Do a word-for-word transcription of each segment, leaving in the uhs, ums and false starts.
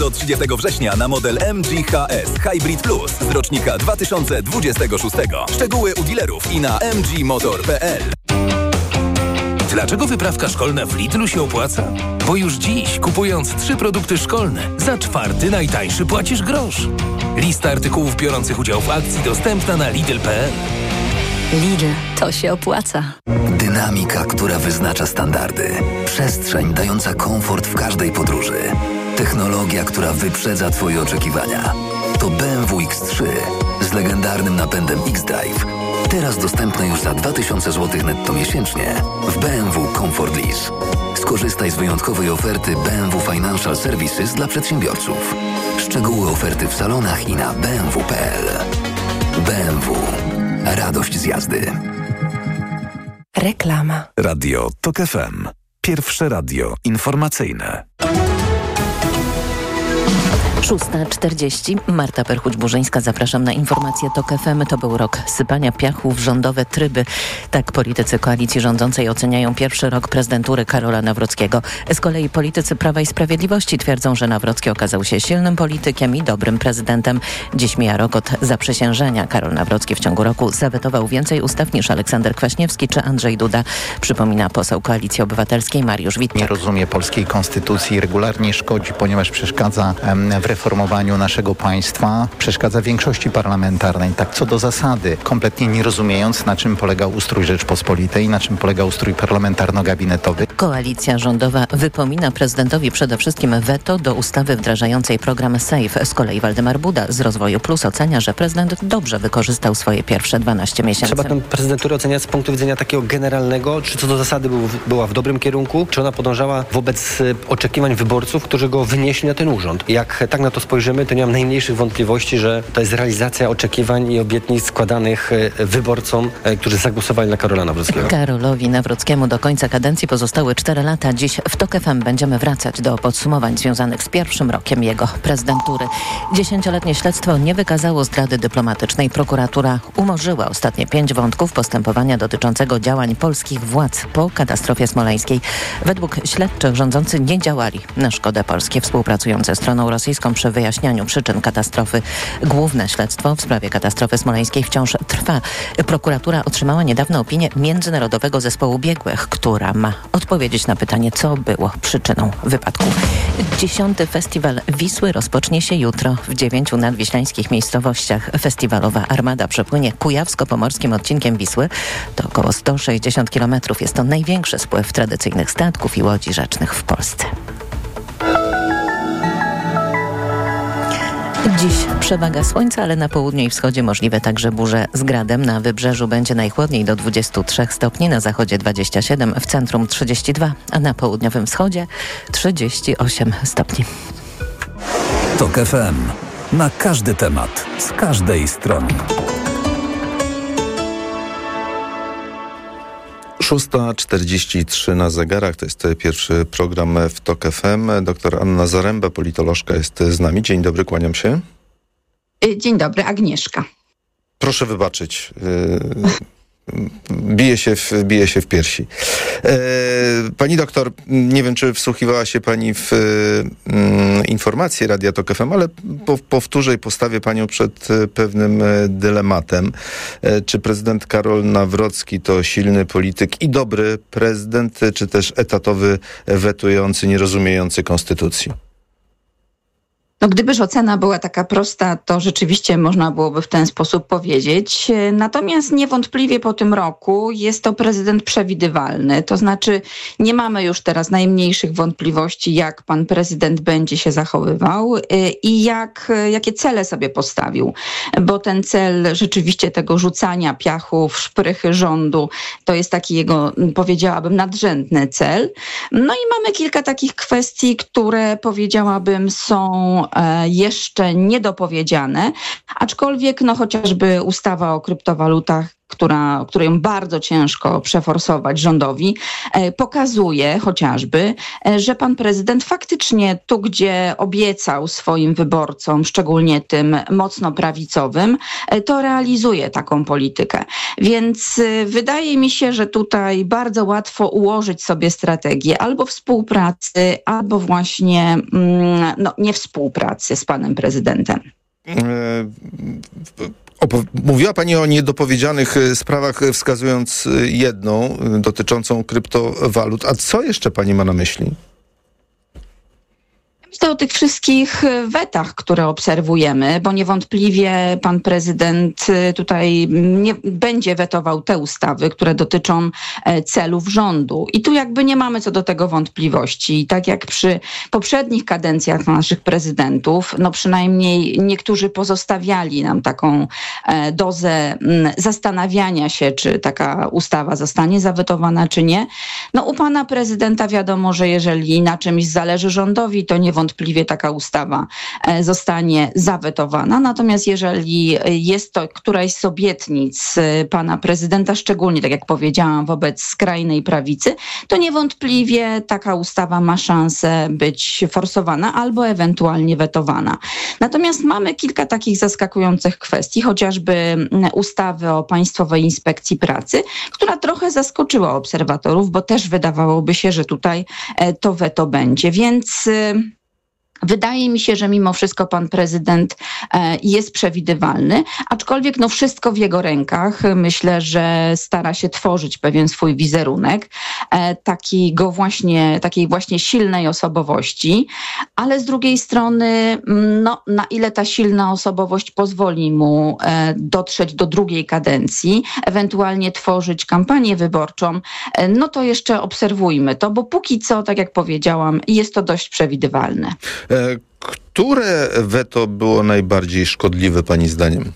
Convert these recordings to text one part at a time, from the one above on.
Do trzydziestego września na model M G H S Hybrid Plus z rocznika dwa tysiące dwudziestego szóstego. Szczegóły u dealerów i na m g motor kropka p l. Dlaczego wyprawka szkolna w Lidlu się opłaca? Bo już dziś, kupując trzy produkty szkolne, za czwarty najtańszy płacisz grosz. Lista artykułów biorących udział w akcji dostępna na lidl kropka p l. Lidl, to się opłaca. Dynamika, która wyznacza standardy. Przestrzeń dająca komfort w każdej podróży. Technologia, która wyprzedza Twoje oczekiwania. To B M W X trzy z legendarnym napędem X-Drive. Teraz dostępne już za dwa tysiące złotych netto miesięcznie w B M W Comfort Lease. Skorzystaj z wyjątkowej oferty B M W Financial Services dla przedsiębiorców. Szczegóły oferty w salonach i na b m w kropka p l. B M W. Radość z jazdy. Reklama. Radio TOK F M. Pierwsze radio informacyjne. szósta czterdzieści. Marta Perchuć-Burzyńska. Zapraszam na informacje TOK F M. To był rok sypania piachu w rządowe tryby. Tak politycy koalicji rządzącej oceniają pierwszy rok prezydentury Karola Nawrockiego. Z kolei politycy Prawa i Sprawiedliwości twierdzą, że Nawrocki okazał się silnym politykiem i dobrym prezydentem. Dziś mija rok od zaprzysiężenia. Karol Nawrocki w ciągu roku zawetował więcej ustaw niż Aleksander Kwaśniewski czy Andrzej Duda. Przypomina poseł Koalicji Obywatelskiej Mariusz Witczak. Nie rozumie polskiej konstytucji, regularnie szkodzi, ponieważ przeszkadza w reformowaniu naszego państwa, przeszkadza większości parlamentarnej, tak co do zasady, kompletnie nie rozumiejąc, na czym polega ustrój Rzeczpospolitej, na czym polega ustrój parlamentarno-gabinetowy. Koalicja rządowa wypomina prezydentowi przede wszystkim weto do ustawy wdrażającej program SAFE. Z kolei Waldemar Buda z Rozwoju Plus ocenia, że prezydent dobrze wykorzystał swoje pierwsze dwanaście miesięcy. Trzeba tę prezydenturę oceniać z punktu widzenia takiego generalnego, czy co do zasady był, była w dobrym kierunku, czy ona podążała wobec oczekiwań wyborców, którzy go wynieśli na ten urząd. Jak tak na to spojrzymy, to nie mam najmniejszych wątpliwości, że to jest realizacja oczekiwań i obietnic składanych wyborcom, którzy zagłosowali na Karola Nawrockiego. Karolowi Nawrockiemu do końca kadencji pozostały cztery lata. Dziś w TOK F M będziemy wracać do podsumowań związanych z pierwszym rokiem jego prezydentury. Dziesięcioletnie śledztwo nie wykazało zdrady dyplomatycznej. Prokuratura umorzyła ostatnie pięć wątków postępowania dotyczącego działań polskich władz po katastrofie smoleńskiej. Według śledczych rządzący nie działali na szkodę Polski. Współpracujące stroną rosyjską przy wyjaśnianiu przyczyn katastrofy. Główne śledztwo w sprawie katastrofy smoleńskiej wciąż trwa. Prokuratura otrzymała niedawno opinię Międzynarodowego Zespołu Biegłych, która ma odpowiedzieć na pytanie, co było przyczyną wypadku. Dziesiąty Festiwal Wisły rozpocznie się jutro w dziewięciu nadwiślańskich miejscowościach. Festiwalowa armada przepłynie kujawsko-pomorskim odcinkiem Wisły. To około sto sześćdziesiąt kilometrów. Jest to największy spływ tradycyjnych statków i łodzi rzecznych w Polsce. Dziś przewaga słońca, ale na południu i wschodzie możliwe także burze z gradem. Na wybrzeżu będzie najchłodniej do dwudziestu trzech stopni, na zachodzie dwadzieścia siedem, w centrum trzydzieści dwa, a na południowym wschodzie trzydzieści osiem stopni. TOK F M. Na każdy temat, z każdej strony. szósta czterdzieści trzy na zegarach, to jest pierwszy program w TOK F M. Doktor Anna Zaręba, politolożka, jest z nami. Dzień dobry, kłaniam się. Dzień dobry, Agnieszka. Proszę wybaczyć. Bije się w, bije się w piersi. E, pani doktor, nie wiem, czy wsłuchiwała się pani w e, informacje Radia TOK F M, ale po, powtórzę i postawię panią przed pewnym dylematem. E, czy prezydent Karol Nawrocki to silny polityk i dobry prezydent, czy też etatowy, wetujący, nierozumiejący konstytucji? No, gdybyż ocena była taka prosta, to rzeczywiście można byłoby w ten sposób powiedzieć. Natomiast niewątpliwie po tym roku jest to prezydent przewidywalny. To znaczy nie mamy już teraz najmniejszych wątpliwości, jak pan prezydent będzie się zachowywał i jak, jakie cele sobie postawił. Bo ten cel rzeczywiście tego rzucania piachu w szprychy rządu to jest taki jego, powiedziałabym, nadrzędny cel. No i mamy kilka takich kwestii, które powiedziałabym są jeszcze niedopowiedziane, aczkolwiek no chociażby ustawa o kryptowalutach, która, którą bardzo ciężko przeforsować rządowi, pokazuje chociażby, że pan prezydent faktycznie tu, gdzie obiecał swoim wyborcom, szczególnie tym mocno prawicowym, to realizuje taką politykę. Więc wydaje mi się, że tutaj bardzo łatwo ułożyć sobie strategię albo współpracy, albo właśnie no, nie współpracy z panem prezydentem. Mówiła pani o niedopowiedzianych sprawach, wskazując jedną dotyczącą kryptowalut. A co jeszcze pani ma na myśli? Myślę o tych wszystkich wetach, które obserwujemy, bo niewątpliwie pan prezydent tutaj nie będzie wetował te ustawy, które dotyczą celów rządu. I tu jakby nie mamy co do tego wątpliwości. I tak jak przy poprzednich kadencjach naszych prezydentów, no przynajmniej niektórzy pozostawiali nam taką dozę zastanawiania się, czy taka ustawa zostanie zawetowana, czy nie. No u pana prezydenta wiadomo, że jeżeli na czymś zależy rządowi, to niewątpliwie Wątpliwie taka ustawa zostanie zawetowana. Natomiast jeżeli jest to któraś z obietnic pana prezydenta, szczególnie, tak jak powiedziałam, wobec skrajnej prawicy, to niewątpliwie taka ustawa ma szansę być forsowana albo ewentualnie wetowana. Natomiast mamy kilka takich zaskakujących kwestii, chociażby ustawy o Państwowej Inspekcji Pracy, która trochę zaskoczyła obserwatorów, bo też wydawałoby się, że tutaj to weto będzie. Więc wydaje mi się, że mimo wszystko pan prezydent jest przewidywalny, aczkolwiek no wszystko w jego rękach. Myślę, że stara się tworzyć pewien swój wizerunek, takiego właśnie, takiej właśnie silnej osobowości, ale z drugiej strony, no, na ile ta silna osobowość pozwoli mu dotrzeć do drugiej kadencji, ewentualnie tworzyć kampanię wyborczą, no to jeszcze obserwujmy to, bo póki co, tak jak powiedziałam, jest to dość przewidywalne. Które weto było najbardziej szkodliwe pani zdaniem?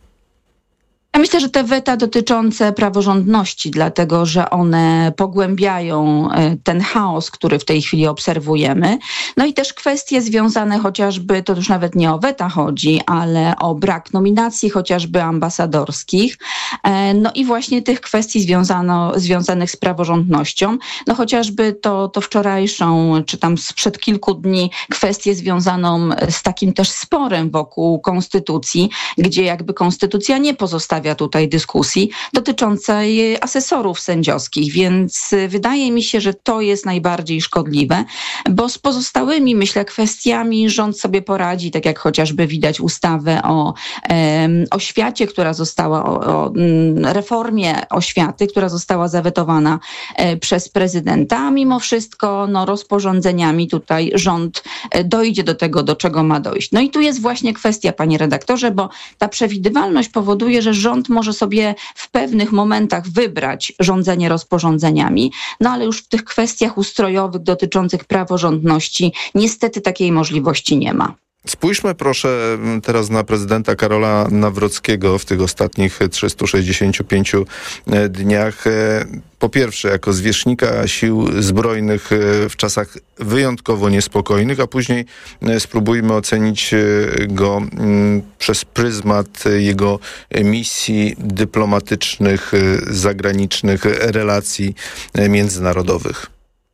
Ja myślę, że te weta dotyczące praworządności, dlatego że one pogłębiają ten chaos, który w tej chwili obserwujemy. No i też kwestie związane chociażby, to już nawet nie o weta chodzi, ale o brak nominacji chociażby ambasadorskich. No i właśnie tych kwestii związano, związanych z praworządnością. No chociażby to, to wczorajszą, czy tam sprzed kilku dni kwestię związaną z takim też sporem wokół konstytucji, gdzie jakby konstytucja nie pozostawia tutaj dyskusji dotyczącej asesorów sędziowskich, więc wydaje mi się, że to jest najbardziej szkodliwe, bo z pozostałymi, myślę, kwestiami rząd sobie poradzi, tak jak chociażby widać ustawę o um, oświacie, która została, o, o reformie oświaty, która została zawetowana e, przez prezydenta, a mimo wszystko no, rozporządzeniami tutaj rząd e, dojdzie do tego, do czego ma dojść. No i tu jest właśnie kwestia, panie redaktorze, bo ta przewidywalność powoduje, że rząd może sobie w pewnych momentach wybrać rządzenie rozporządzeniami, no ale już w tych kwestiach ustrojowych dotyczących praworządności niestety takiej możliwości nie ma. Spójrzmy proszę teraz na prezydenta Karola Nawrockiego w tych ostatnich trzystu sześćdziesięciu pięciu dniach. Po pierwsze, jako zwierzchnika sił zbrojnych w czasach wyjątkowo niespokojnych, a później spróbujmy ocenić go przez pryzmat jego misji dyplomatycznych, zagranicznych, relacji międzynarodowych.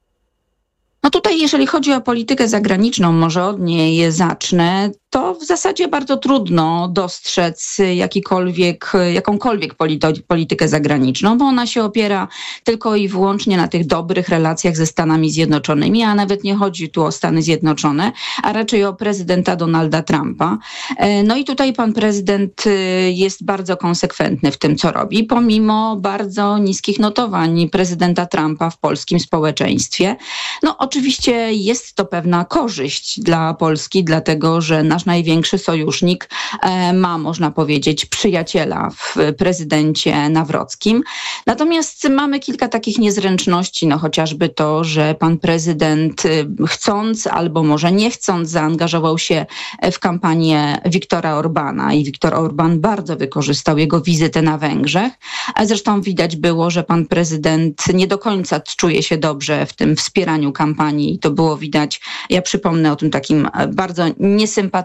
No tutaj, jeżeli chodzi o politykę zagraniczną, może od niej zacznę, to w zasadzie bardzo trudno dostrzec jakikolwiek, jakąkolwiek polito- politykę zagraniczną, bo ona się opiera tylko i wyłącznie na tych dobrych relacjach ze Stanami Zjednoczonymi, a nawet nie chodzi tu o Stany Zjednoczone, a raczej o prezydenta Donalda Trumpa. No i tutaj pan prezydent jest bardzo konsekwentny w tym, co robi, pomimo bardzo niskich notowań prezydenta Trumpa w polskim społeczeństwie. No oczywiście jest to pewna korzyść dla Polski, dlatego że nasz największy sojusznik ma, można powiedzieć, przyjaciela w prezydencie Nawrockim. Natomiast mamy kilka takich niezręczności, no chociażby to, że pan prezydent chcąc albo może nie chcąc zaangażował się w kampanię Viktora Orbana i Viktor Orban bardzo wykorzystał jego wizytę na Węgrzech. A zresztą widać było, że pan prezydent nie do końca czuje się dobrze w tym wspieraniu kampanii i to było widać. Ja przypomnę o tym takim bardzo niesympatycznym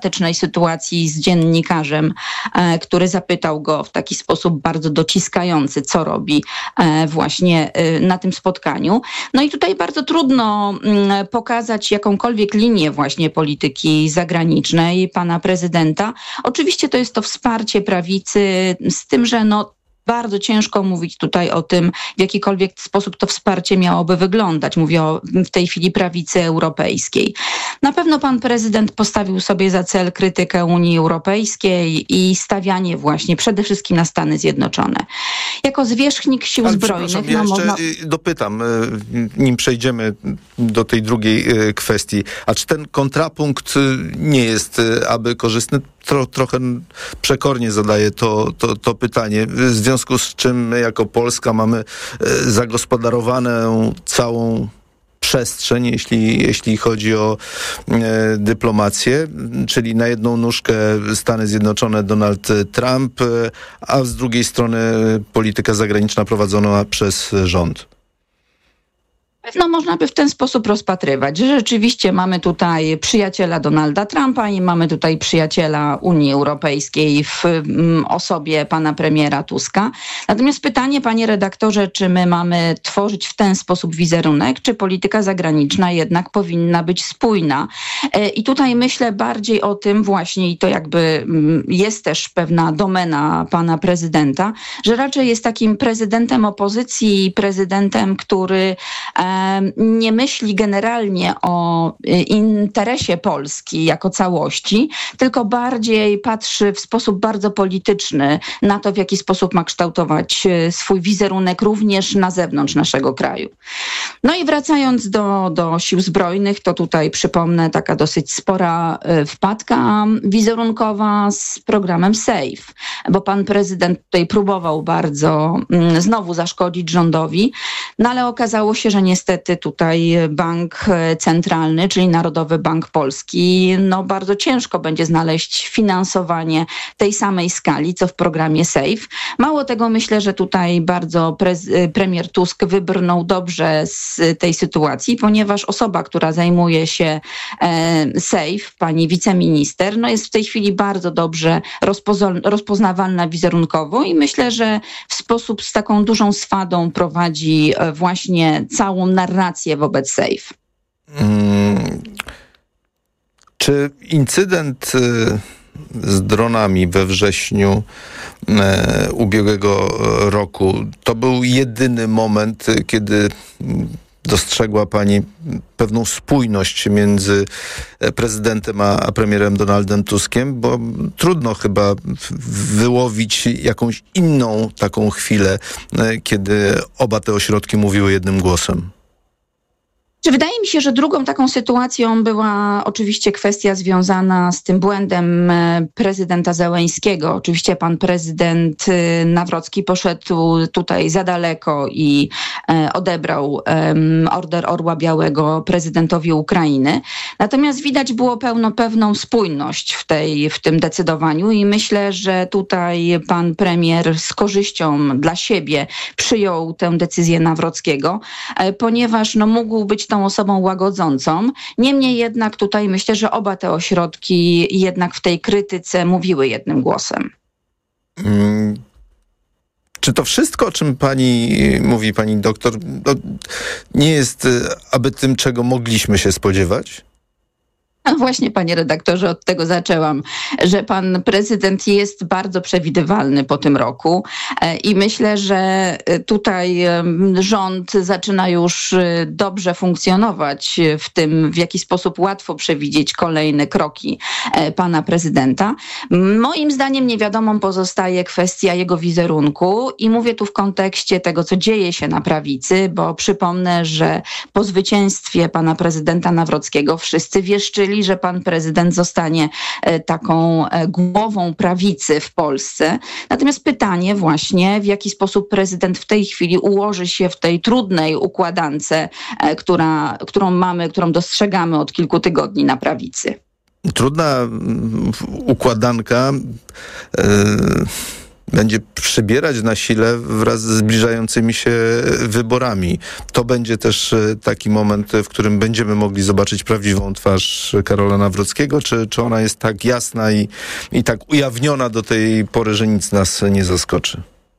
dramatycznej sytuacji z dziennikarzem, który zapytał go w taki sposób bardzo dociskający, co robi właśnie na tym spotkaniu. No i tutaj bardzo trudno pokazać jakąkolwiek linię właśnie polityki zagranicznej pana prezydenta. Oczywiście to jest to wsparcie prawicy, z tym, że no bardzo ciężko mówić tutaj o tym, w jakikolwiek sposób to wsparcie miałoby wyglądać. Mówię o w tej chwili prawicy europejskiej. Na pewno pan prezydent postawił sobie za cel krytykę Unii Europejskiej i stawianie właśnie przede wszystkim na Stany Zjednoczone. Jako zwierzchnik sił Ale zbrojnych... Ja no, jeszcze można... dopytam, nim przejdziemy do tej drugiej kwestii. A czy ten kontrapunkt nie jest aby korzystny? Tro, trochę przekornie zadaję to, to, to pytanie, w związku z czym my jako Polska mamy zagospodarowaną całą przestrzeń, jeśli, jeśli chodzi o e, dyplomację, czyli na jedną nóżkę Stany Zjednoczone, Donald Trump, a z drugiej strony polityka zagraniczna prowadzona przez rząd. No można by w ten sposób rozpatrywać, że rzeczywiście mamy tutaj przyjaciela Donalda Trumpa i mamy tutaj przyjaciela Unii Europejskiej w mm, osobie pana premiera Tuska. Natomiast pytanie, panie redaktorze, czy my mamy tworzyć w ten sposób wizerunek, czy polityka zagraniczna jednak powinna być spójna? E, I tutaj myślę bardziej o tym właśnie, i to jakby mm, jest też pewna domena pana prezydenta, że raczej jest takim prezydentem opozycji, prezydentem, który e, nie myśli generalnie o interesie Polski jako całości, tylko bardziej patrzy w sposób bardzo polityczny na to, w jaki sposób ma kształtować swój wizerunek również na zewnątrz naszego kraju. No i wracając do, do sił zbrojnych, to tutaj przypomnę taka dosyć spora wpadka wizerunkowa z programem SAFE, bo pan prezydent tutaj próbował bardzo mm, znowu zaszkodzić rządowi, no ale okazało się, że niestety tutaj bank centralny, czyli Narodowy Bank Polski, no bardzo ciężko będzie znaleźć finansowanie tej samej skali, co w programie SAFE. Mało tego, myślę, że tutaj bardzo prez- premier Tusk wybrnął dobrze z tej sytuacji, ponieważ osoba, która zajmuje się e, SAFE, pani wiceminister, no jest w tej chwili bardzo dobrze rozpozo- rozpoznawalna wizerunkowo i myślę, że w sposób z taką dużą swadą prowadzi e, właśnie całą narrację wobec SAFE. Hmm. Czy incydent z dronami we wrześniu e, ubiegłego roku to był jedyny moment, kiedy dostrzegła pani pewną spójność między prezydentem a, a premierem Donaldem Tuskiem, bo trudno chyba wyłowić jakąś inną taką chwilę, kiedy oba te ośrodki mówiły jednym głosem. Czy wydaje mi się, że drugą taką sytuacją była oczywiście kwestia związana z tym błędem prezydenta Zełeńskiego. Oczywiście pan prezydent Nawrocki poszedł tutaj za daleko i odebrał order Orła Białego prezydentowi Ukrainy. Natomiast widać było pełno, pewną spójność w, tej, w tym decydowaniu i myślę, że tutaj pan premier z korzyścią dla siebie przyjął tę decyzję Nawrockiego, ponieważ no, mógł być tą osobą łagodzącą. Niemniej jednak tutaj myślę, że oba te ośrodki jednak w tej krytyce mówiły jednym głosem. Hmm. Czy to wszystko, o czym pani mówi, pani doktor, no, nie jest aby tym, czego mogliśmy się spodziewać? A właśnie, panie redaktorze, od tego zaczęłam, że pan prezydent jest bardzo przewidywalny po tym roku i myślę, że tutaj rząd zaczyna już dobrze funkcjonować w tym, w jaki sposób łatwo przewidzieć kolejne kroki pana prezydenta. Moim zdaniem niewiadomą pozostaje kwestia jego wizerunku i mówię tu w kontekście tego, co dzieje się na prawicy, bo przypomnę, że po zwycięstwie pana prezydenta Nawrockiego wszyscy wieszczyli, że pan prezydent zostanie taką głową prawicy w Polsce. Natomiast pytanie właśnie, w jaki sposób prezydent w tej chwili ułoży się w tej trudnej układance, która, którą mamy, którą dostrzegamy od kilku tygodni na prawicy. Trudna układanka. Yy... będzie przybierać na sile wraz ze zbliżającymi się wyborami. To będzie też taki moment, w którym będziemy mogli zobaczyć prawdziwą twarz Karola Nawrockiego, czy, czy ona jest tak jasna i, i tak ujawniona do tej pory, że nic nas nie zaskoczy?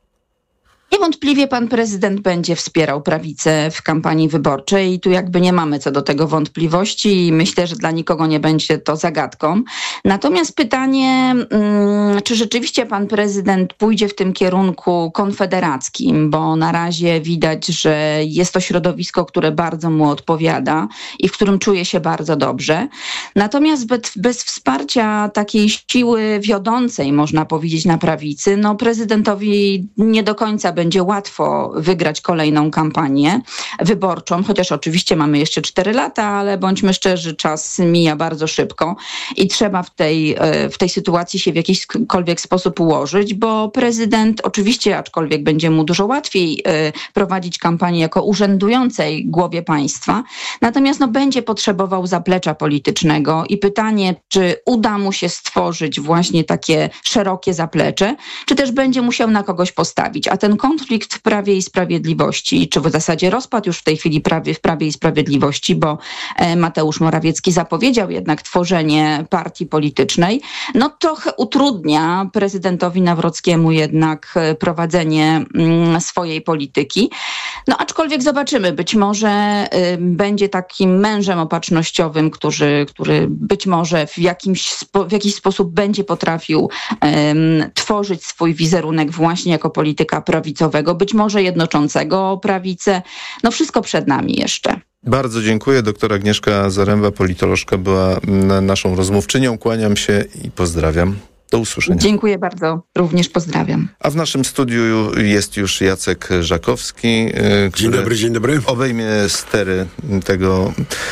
Niewątpliwie pan prezydent będzie wspierał prawicę w kampanii wyborczej i tu jakby nie mamy co do tego wątpliwości i myślę, że dla nikogo nie będzie to zagadką. Natomiast pytanie, czy rzeczywiście pan prezydent pójdzie w tym kierunku konfederackim, bo na razie widać, że jest to środowisko, które bardzo mu odpowiada i w którym czuje się bardzo dobrze. Natomiast bez, bez wsparcia takiej siły wiodącej, można powiedzieć, na prawicy, no prezydentowi nie do końca będzie będzie łatwo wygrać kolejną kampanię wyborczą, chociaż oczywiście mamy jeszcze cztery lata, ale bądźmy szczerzy, czas mija bardzo szybko i trzeba w tej, w tej sytuacji się w jakikolwiek sposób ułożyć, bo prezydent oczywiście, aczkolwiek będzie mu dużo łatwiej prowadzić kampanię jako urzędującej głowie państwa, natomiast no, będzie potrzebował zaplecza politycznego i pytanie, czy uda mu się stworzyć właśnie takie szerokie zaplecze, czy też będzie musiał na kogoś postawić, a ten konflikt w Prawie i Sprawiedliwości, czy w zasadzie rozpad już w tej chwili prawie, w Prawie i Sprawiedliwości, bo Mateusz Morawiecki zapowiedział jednak tworzenie partii politycznej, no trochę utrudnia prezydentowi Nawrockiemu jednak prowadzenie swojej polityki. No aczkolwiek zobaczymy, być może y, będzie takim mężem opatrznościowym, który, który być może w, jakimś spo, w jakiś sposób będzie potrafił y, tworzyć swój wizerunek właśnie jako polityka prawicowego, być może jednoczącego prawicę. No wszystko przed nami jeszcze. Bardzo dziękuję. Doktor Agnieszka Zaręba, politolożka, była naszą rozmówczynią. Kłaniam się i pozdrawiam. Do usłyszenia. Dziękuję bardzo. Również pozdrawiam. A w naszym studiu jest już Jacek Żakowski, który dzień dobry, dzień dobry. obejmie stery tego...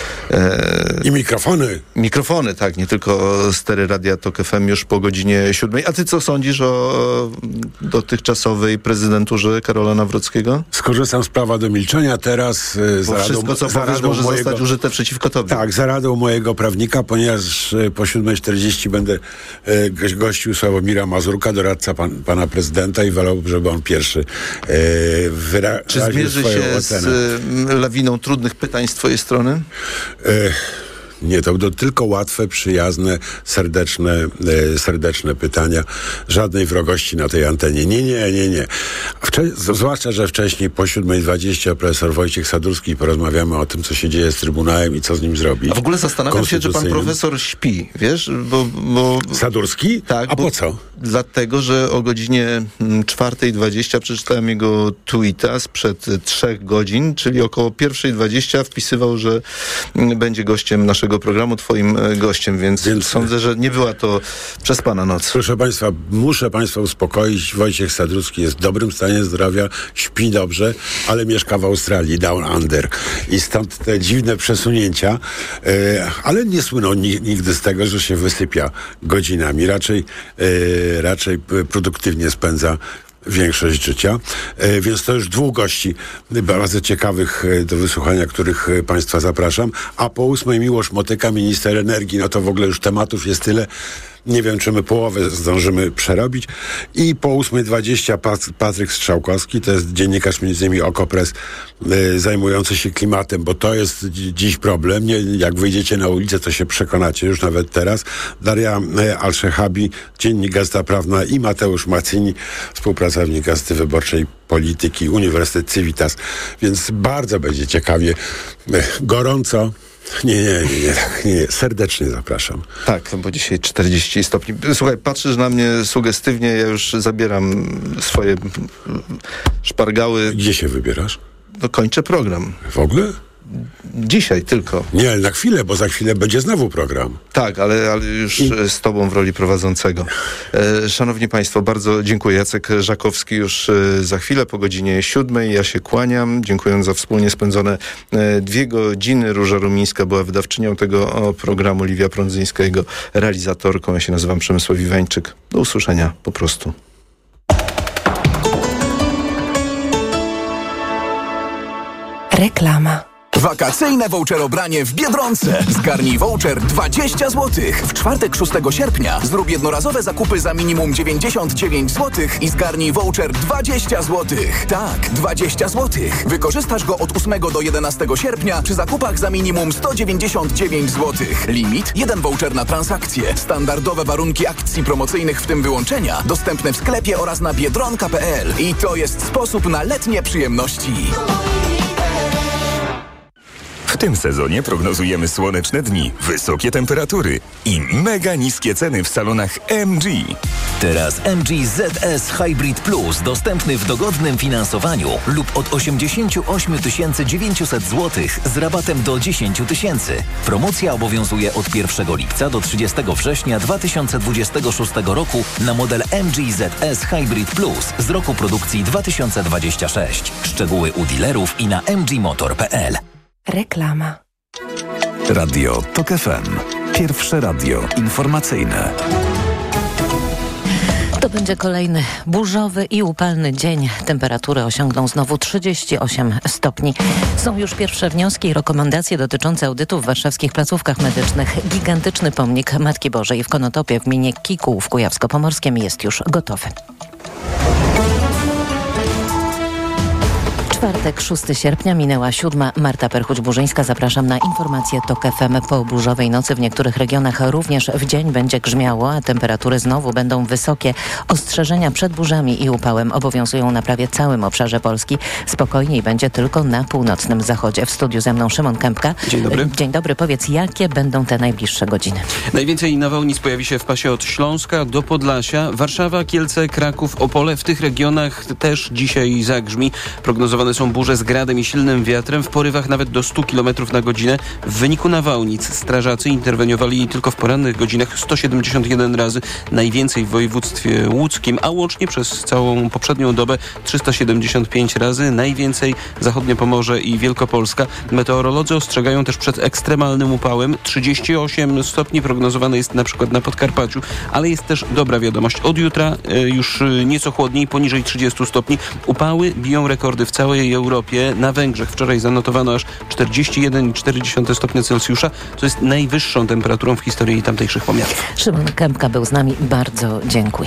E, I mikrofony. Mikrofony, tak, nie tylko stery Radia Tok F M już po godzinie siódmej. A ty co sądzisz o dotychczasowej prezydenturze Karola Nawrockiego? Skorzystam z prawa do milczenia teraz. Bo za wszystko, radą, co za powiesz, radą może mojego, zostać użyte przeciwko tobie. Tak, za radą mojego prawnika, ponieważ po siódmej czterdzieści będę e, gościł Sławomira Mazurka, doradca pan, pana prezydenta i wolałbym, żeby on pierwszy e, wyraził Czy zmierzy swoją się ocenę. z e, lawiną trudnych pytań z twojej strony? E, Nie, to będą tylko łatwe, przyjazne, serdeczne, e, serdeczne pytania. Żadnej wrogości na tej antenie. Nie, nie, nie, nie. Wcze- zwłaszcza, że wcześniej po siódmej dwadzieścia profesor Wojciech Sadurski porozmawiamy o tym, co się dzieje z Trybunałem i co z nim zrobić. A w ogóle zastanawiam się, czy pan profesor śpi, wiesz? Bo, bo... Sadurski? Tak. A bo... po co? Dlatego, że o godzinie czwartej dwadzieścia przeczytałem jego tweeta sprzed trzech godzin, czyli około pierwszej dwadzieścia wpisywał, że będzie gościem naszego programu, twoim gościem, więc, więc sądzę, że nie była to przespana noc. Proszę państwa, muszę państwa uspokoić. Wojciech Sadurski jest w dobrym stanie zdrowia, śpi dobrze, ale mieszka w Australii, Down Under. I stąd te dziwne przesunięcia, yy, ale nie słyną nigdy z tego, że się wysypia godzinami. Raczej yy, raczej produktywnie spędza większość życia. E, więc to już dwóch gości bardzo ciekawych e, do wysłuchania, których e, państwa zapraszam. A po ósmej Miłosz Motyka, minister energii, no to w ogóle już tematów jest tyle. Nie wiem, czy my połowę zdążymy przerobić. I po ósmej dwadzieścia Pat- Patryk Strzałkowski, to jest dziennikarz między innymi Okopres, y, zajmujący się klimatem, bo to jest dzi- dziś problem. Nie, jak wyjdziecie na ulicę, to się przekonacie już nawet teraz. Daria y, Al-Shehabi, dziennik Gazeta Prawna i Mateusz Macini, współpracownik Gazety Wyborczej Polityki, Uniwersytet Civitas. Więc bardzo będzie ciekawie, y, gorąco. Nie, nie, nie, nie, tak, nie, nie, serdecznie zapraszam. Tak, bo dzisiaj czterdzieści stopni. Słuchaj, patrzysz na mnie sugestywnie, ja już zabieram swoje szpargały. Gdzie się wybierasz? No kończę program. W ogóle? Dzisiaj tylko. Nie, ale na chwilę, bo za chwilę będzie znowu program. Tak, ale, ale już I... z tobą w roli prowadzącego. E, szanowni państwo, bardzo dziękuję. Jacek Żakowski już e, za chwilę po godzinie siódmej. Ja się kłaniam, dziękując za wspólnie spędzone e, dwie godziny. Róża Rumińska była wydawczynią tego o, programu, Liwia Prądzyńska jego realizatorką. Ja się nazywam Przemysław Iwańczyk. Do usłyszenia po prostu. Reklama. Wakacyjne voucherobranie w Biedronce. Zgarnij voucher dwadzieścia złotych. W czwartek szóstego sierpnia zrób jednorazowe zakupy za minimum dziewięćdziesiąt dziewięć złotych i zgarnij voucher dwadzieścia złotych. Tak, dwadzieścia złotych. Wykorzystasz go od ósmego do jedenastego sierpnia przy zakupach za minimum sto dziewięćdziesiąt dziewięć złotych. Limit jeden voucher na transakcję. Standardowe warunki akcji promocyjnych, w tym wyłączenia, dostępne w sklepie oraz na biedronka kropka p l. I to jest sposób na letnie przyjemności. W tym sezonie prognozujemy słoneczne dni, wysokie temperatury i mega niskie ceny w salonach M G. Teraz M G Z S Hybrid Plus dostępny w dogodnym finansowaniu lub od osiemdziesiąt osiem tysięcy dziewięćset złotych z rabatem do dziesięć tysięcy. Promocja obowiązuje od pierwszego lipca do trzydziestego września dwa tysiące dwudziestego szóstego roku na model M G Z S Hybrid Plus z roku produkcji dwa tysiące dwudziestego szóstego. Szczegóły u dealerów i na m g motor kropka p l. Reklama. Radio TOK F M. Pierwsze radio informacyjne. To będzie kolejny burzowy i upalny dzień. Temperatury osiągną znowu trzydzieści osiem stopni. Są już pierwsze wnioski i rekomendacje dotyczące audytów w warszawskich placówkach medycznych. Gigantyczny pomnik Matki Bożej w Konotopie w gminie Kikuł w Kujawsko-Pomorskiem jest już gotowy. Czwartek, szóstego sierpnia, minęła siódma. Marta Perchuć-Burzyńska, zapraszam na informacje TOK F M. Po burzowej nocy w niektórych regionach również w dzień będzie grzmiało, a temperatury znowu będą wysokie. Ostrzeżenia przed burzami i upałem obowiązują na prawie całym obszarze Polski. Spokojniej będzie tylko na północnym zachodzie. W studiu ze mną Szymon Kępka. Dzień dobry. Dzień dobry. Powiedz, jakie będą te najbliższe godziny? Najwięcej nawałnic pojawi się w pasie od Śląska do Podlasia. Warszawa, Kielce, Kraków, Opole. W tych regionach też dzisiaj zagrzmi. Prognozowane są burze z gradem i silnym wiatrem w porywach nawet do stu kilometrów na godzinę. W wyniku nawałnic strażacy interweniowali tylko w porannych godzinach sto siedemdziesiąt jeden razy, najwięcej w województwie łódzkim, a łącznie przez całą poprzednią dobę trzysta siedemdziesiąt pięć razy, najwięcej zachodnie Pomorze i Wielkopolska. Meteorolodzy ostrzegają też przed ekstremalnym upałem. trzydzieści osiem stopni prognozowane jest na przykład na Podkarpaciu, ale jest też dobra wiadomość. Od jutra y, już nieco chłodniej, poniżej trzydziestu stopni. Upały biją rekordy w całej Europie. Na Węgrzech wczoraj zanotowano aż czterdzieści jeden przecinek cztery stopnia Celsjusza, co jest najwyższą temperaturą w historii tamtejszych pomiarów. Szymon Kępka był z nami. Bardzo dziękuję.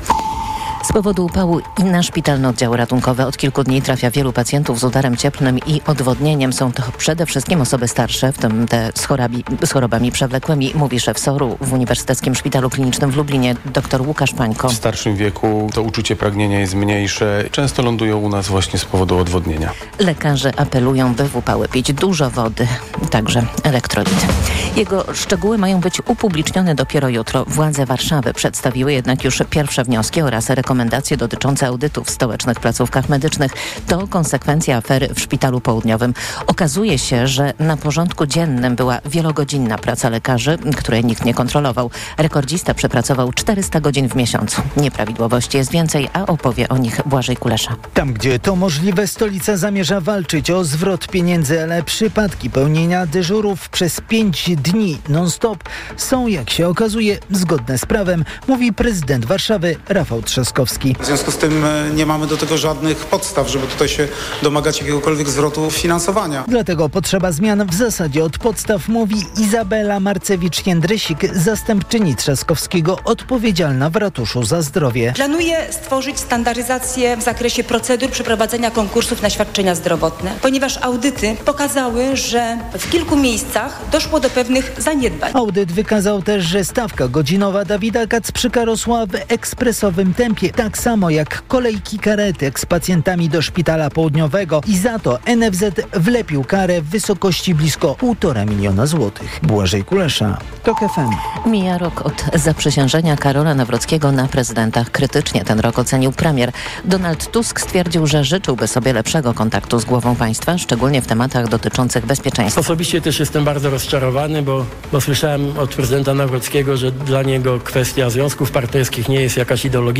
Z powodu upału i na szpitalne oddziały ratunkowe od kilku dni trafia wielu pacjentów z udarem cieplnym i odwodnieniem. Są to przede wszystkim osoby starsze, w tym te z, chorobi, z chorobami przewlekłymi, mówi szef S O R-u w Uniwersyteckim Szpitalu Klinicznym w Lublinie dr Łukasz Pańko. W starszym wieku to uczucie pragnienia jest mniejsze. Często lądują u nas właśnie z powodu odwodnienia. Lekarze apelują, by w upały pić dużo wody, także elektrolity. Jego szczegóły mają być upublicznione dopiero jutro. Władze Warszawy przedstawiły jednak już pierwsze wnioski oraz rekomendacje rekomendacje dotyczące audytów w stołecznych placówkach medycznych. To konsekwencja afery w Szpitalu Południowym. Okazuje się, że na porządku dziennym była wielogodzinna praca lekarzy, której nikt nie kontrolował. Rekordzista przepracował czterysta godzin w miesiącu. Nieprawidłowości jest więcej, a opowie o nich Błażej Kulesza. Tam, gdzie to możliwe, stolica zamierza walczyć o zwrot pieniędzy, ale przypadki pełnienia dyżurów przez pięć dni non-stop są, jak się okazuje, zgodne z prawem, mówi prezydent Warszawy Rafał Trzaskowski. W związku z tym nie mamy do tego żadnych podstaw, żeby tutaj się domagać jakiegokolwiek zwrotu finansowania. Dlatego potrzeba zmian w zasadzie od podstaw, mówi Izabela Marcewicz-Jędrysik, zastępczyni Trzaskowskiego odpowiedzialna w ratuszu za zdrowie. Planuję stworzyć standaryzację w zakresie procedur przeprowadzenia konkursów na świadczenia zdrowotne, ponieważ audyty pokazały, że w kilku miejscach doszło do pewnych zaniedbań. Audyt wykazał też, że stawka godzinowa Dawida Kacprzyka rosła w ekspresowym tempie, tak samo jak kolejki karetek z pacjentami do Szpitala Południowego i za to N F Z wlepił karę w wysokości blisko półtora miliona złotych. Błażej Kulesza, TOK F M. Mija rok od zaprzysiężenia Karola Nawrockiego na prezydenta. Krytycznie ten rok ocenił premier. Donald Tusk stwierdził, że życzyłby sobie lepszego kontaktu z głową państwa, szczególnie w tematach dotyczących bezpieczeństwa. Osobiście też jestem bardzo rozczarowany, bo, bo słyszałem od prezydenta Nawrockiego, że dla niego kwestia związków partnerskich nie jest jakaś ideologiczna. To było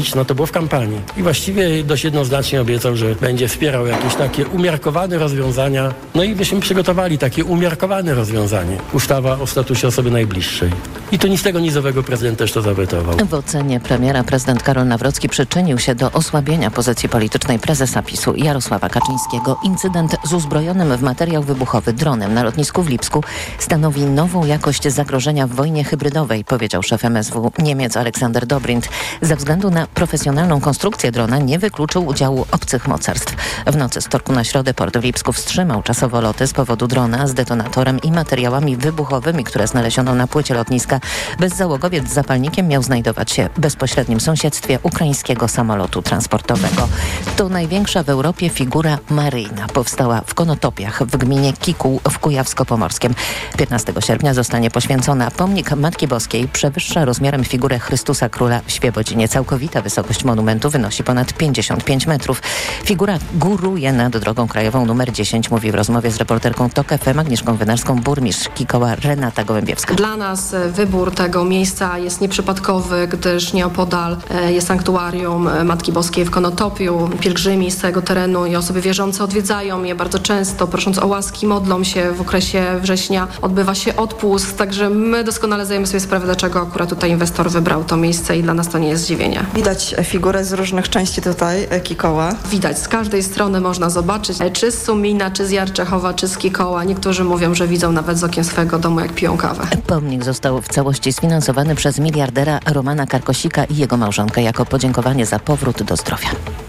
było w kampanii. I właściwie dość jednoznacznie obiecał, że będzie wspierał jakieś takie umiarkowane rozwiązania. No i myśmy przygotowali takie umiarkowane rozwiązanie. Ustawa o statusie osoby najbliższej. I tu nic tego nizowego prezydent też to zawetował. W ocenie premiera prezydent Karol Nawrocki przyczynił się do osłabienia pozycji politycznej prezesa PiSu Jarosława Kaczyńskiego. Incydent z uzbrojonym w materiał wybuchowy dronem na lotnisku w Lipsku stanowi nową jakość zagrożenia w wojnie hybrydowej, powiedział szef M S W Niemiec Aleksander Dobrindt. Ze względu na profesjonalną konstrukcję drona nie wykluczył udziału obcych mocarstw. W nocy z wtorku na środę port w Lipsku wstrzymał czasowo loty z powodu drona z detonatorem i materiałami wybuchowymi, które znaleziono na płycie lotniska. Bezzałogowiec z zapalnikiem miał znajdować się w bezpośrednim sąsiedztwie ukraińskiego samolotu transportowego. To największa w Europie figura maryjna. Powstała w Konotopiach w gminie Kikuł w Kujawsko-Pomorskiem. piętnastego sierpnia zostanie poświęcona. Pomnik Matki Boskiej przewyższa rozmiarem figurę Chrystusa Króla w Świebodzinie. Całkowita wysokość monumentu wynosi ponad pięćdziesiąt pięć metrów. Figura góruje nad drogą krajową numer dziesięć, mówi w rozmowie z reporterką TOK F M Agnieszką Wynarską burmistrz Kikoła Renata Gołębiewska. Dla nas wybór tego miejsca jest nieprzypadkowy, gdyż nieopodal jest sanktuarium Matki Boskiej w Konotopiu. Pielgrzymi z całego terenu i osoby wierzące odwiedzają je bardzo często, prosząc o łaski, modlą się. W okresie września odbywa się odpust, także my doskonale zdajemy sobie sprawę, dlaczego akurat tutaj inwestor wybrał to miejsce i dla nas to nie jest zdziwienie. Widać figurę z różnych części tutaj Kikoła. Widać, z każdej strony można zobaczyć, czy z Sumina, czy z Jarczechowa, czy z Kikoła. Niektórzy mówią, że widzą nawet z okien swojego domu, jak piją kawę. Pomnik został w całości sfinansowany przez miliardera Romana Karkosika i jego małżonkę jako podziękowanie za powrót do zdrowia.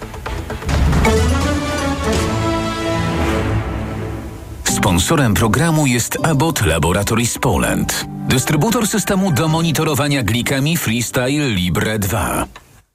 Sponsorem programu jest Abbott Laboratories Poland, dystrybutor systemu do monitorowania glikemii Freestyle Libre dwa.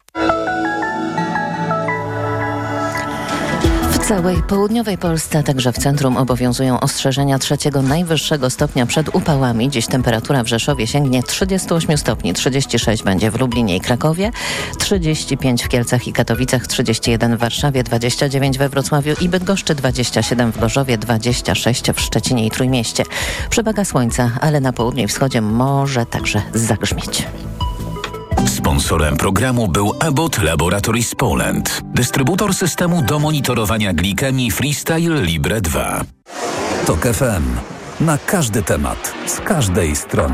W całej południowej Polsce, a także w centrum obowiązują ostrzeżenia trzeciego najwyższego stopnia przed upałami. Dziś temperatura w Rzeszowie sięgnie trzydzieści osiem stopni, trzydzieści sześć będzie w Lublinie i Krakowie, trzydzieści pięć w Kielcach i Katowicach, trzydzieści jeden w Warszawie, dwadzieścia dziewięć we Wrocławiu i Bydgoszczy, dwadzieścia siedem w Gorzowie, dwadzieścia sześć w Szczecinie i Trójmieście. Przewaga słońca, ale na południu i wschodzie może także zagrzmieć. Sponsorem programu był Abbott Laboratories Poland, dystrybutor systemu do monitorowania glikemii Freestyle Libre dwa. TOK F M. Na każdy temat, z każdej strony.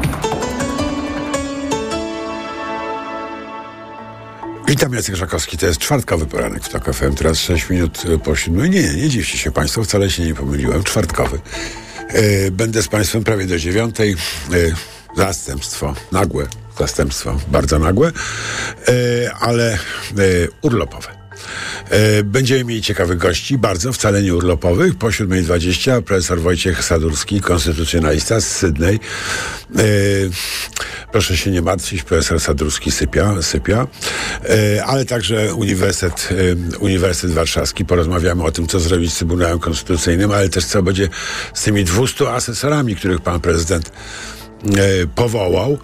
Witam, Jacek Żakowski, to jest czwartkowy poranek w TOK F M, teraz sześć minut po siódmej. Nie, nie, nie dziwcie się Państwo, wcale się nie pomyliłem, czwartkowy. Yy, będę z Państwem prawie do dziewiątej. Yy, zastępstwo, nagłe zastępstwo, bardzo nagłe, yy, ale yy, urlopowe. Yy, będziemy mieli ciekawych gości, bardzo, wcale nie urlopowych. Po siódmej dwadzieścia profesor Wojciech Sadurski, konstytucjonalista z Sydney. Yy, proszę się nie martwić, profesor Sadurski sypia, sypia. Yy, ale także Uniwersytet, yy, Uniwersytet Warszawski. Porozmawiamy o tym, co zrobić z Trybunałem Konstytucyjnym, ale też co będzie z tymi dwustu asesorami, których pan prezydent yy, powołał.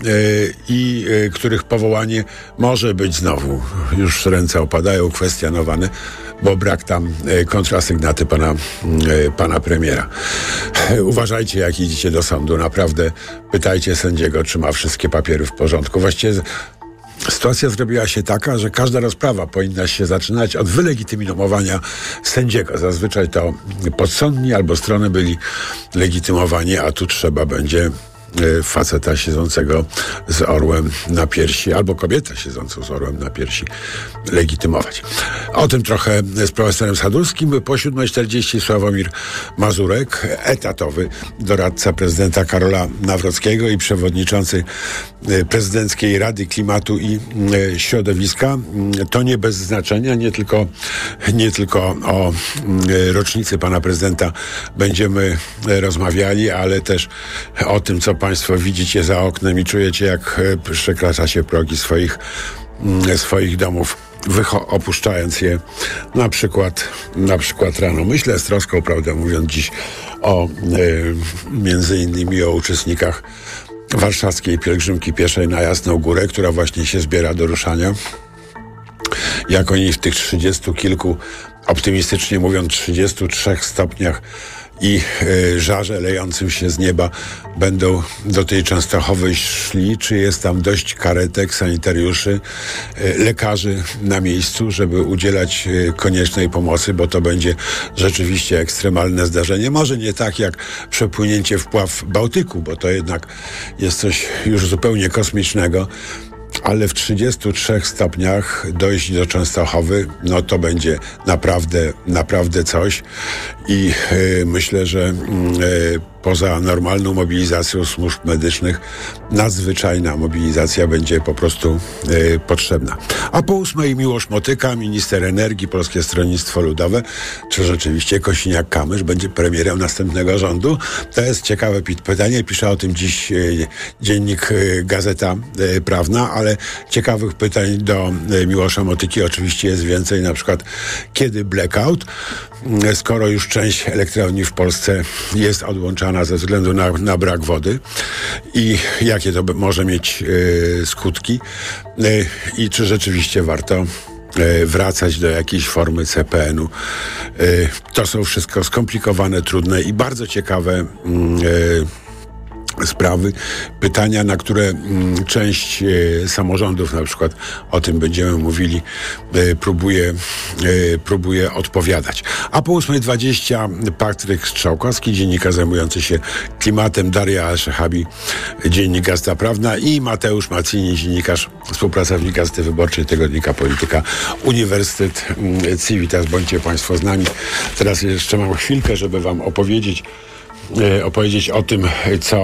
i których powołanie może być znowu, już ręce opadają, kwestionowane, bo brak tam kontrasygnaty pana, pana premiera. Uważajcie, jak idziecie do sądu. Naprawdę pytajcie sędziego, czy ma wszystkie papiery w porządku. Właściwie sytuacja zrobiła się taka, że każda rozprawa powinna się zaczynać od wylegitymowania sędziego. Zazwyczaj to podsądni albo strony byli legitymowani, a tu trzeba będzie faceta siedzącego z orłem na piersi, albo kobietę siedzącą z orłem na piersi legitymować. O tym trochę z profesorem Sadurskim. Po siódmej czterdzieści Sławomir Mazurek, etatowy doradca prezydenta Karola Nawrockiego i przewodniczący Prezydenckiej Rady Klimatu i Środowiska. To nie bez znaczenia, nie tylko, nie tylko o rocznicy pana prezydenta będziemy rozmawiali, ale też o tym, co Państwo widzicie za oknem i czujecie, jak przekraczacie progi swoich, swoich domów, wycho- opuszczając je na przykład, na przykład rano. Myślę z troską, prawdę mówiąc, dziś o y, między innymi o uczestnikach warszawskiej pielgrzymki pieszej na Jasną Górę, która właśnie się zbiera do ruszania. Jak oni w tych trzydziestu kilku, optymistycznie mówiąc, trzydziestu trzech stopniach i y, żarze lejącym się z nieba będą do tej Częstochowy szli, czy jest tam dość karetek, sanitariuszy, y, lekarzy na miejscu, żeby udzielać y, koniecznej pomocy, bo to będzie rzeczywiście ekstremalne zdarzenie. Może nie tak jak przepłynięcie wpław Bałtyku, bo to jednak jest coś już zupełnie kosmicznego, ale w trzydziestu trzech stopniach dojść do Częstochowy, no to będzie naprawdę, naprawdę coś i y, myślę, że y, poza normalną mobilizacją służb medycznych nadzwyczajna mobilizacja będzie po prostu y, potrzebna. A po ósmej Miłosz Motyka, minister energii, Polskie Stronnictwo Ludowe. Czy rzeczywiście Kosiniak-Kamysz będzie premierem następnego rządu? To jest ciekawe pytanie. Pisze o tym dziś y, dziennik y, Gazeta y, Prawna, ale ciekawych pytań do y, Miłosza Motyki oczywiście jest więcej. Na przykład kiedy blackout? Y, skoro już część elektrowni w Polsce jest odłączana ze względu na, na brak wody i jakie to może mieć y, skutki y, i czy rzeczywiście warto y, wracać do jakiejś formy C P N u. Y, to są wszystko skomplikowane, trudne i bardzo ciekawe y, sprawy, pytania, na które mm, część e, samorządów, na przykład o tym będziemy mówili, e, próbuje, e, próbuje odpowiadać. A po ósmej dwadzieścia Patryk Strzałkowski, dziennikarz zajmujący się klimatem, Daria Al-Szehabi, dziennik Gazeta Prawna i Mateusz Macini, dziennikarz, współpracownik Gazety Wyborczej, tygodnika Polityka, Uniwersytet mm, Civitas. Bądźcie Państwo z nami. Teraz jeszcze mam chwilkę, żeby Wam opowiedzieć opowiedzieć o tym, co,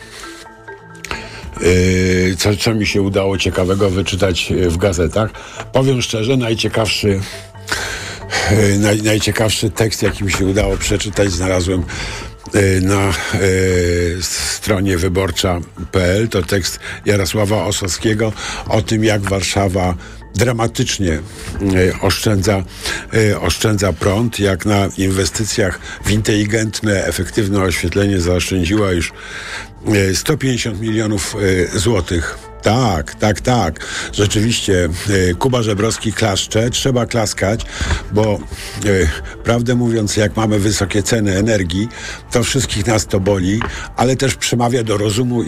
yy, co, co mi się udało ciekawego wyczytać w gazetach. Powiem szczerze, najciekawszy yy, naj, najciekawszy tekst, jaki mi się udało przeczytać, znalazłem yy, na yy, stronie wyborcza kropka p l. To tekst Jarosława Osowskiego o tym, jak Warszawa dramatycznie y, oszczędza, y, oszczędza prąd, jak na inwestycjach w inteligentne, efektywne oświetlenie zaoszczędziła już y, sto pięćdziesiąt milionów y, złotych. Tak, tak, tak. Rzeczywiście y, Kuba Żebrowski klaszcze. Trzeba klaskać, bo y, prawdę mówiąc, jak mamy wysokie ceny energii, to wszystkich nas to boli, ale też przemawia do rozumu